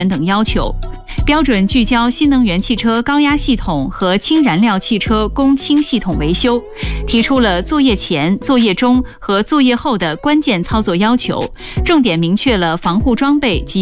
等要求。标准聚焦新能源汽车高压系统和氢燃料汽车供氢系统维修，提出了作业前、作业中和作业后的关键操作要求，重点明确了防护装备及